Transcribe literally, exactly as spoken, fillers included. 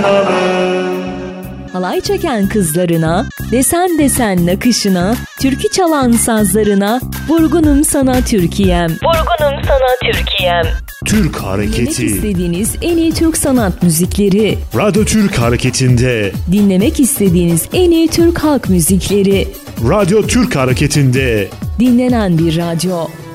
Halay çeken kızlarına, desen desen nakışına, türkü çalan sazlarına, vurgunum sana Türkiye'm. Vurgunum sana Türkiye'm. Türk Hareketi. Dinlemek istediğiniz en iyi Türk sanat müzikleri. Radyo Türk Hareketi'nde. Dinlemek istediğiniz en iyi Türk halk müzikleri. Radyo Türk Hareketi'nde. Dinlenen bir radyo.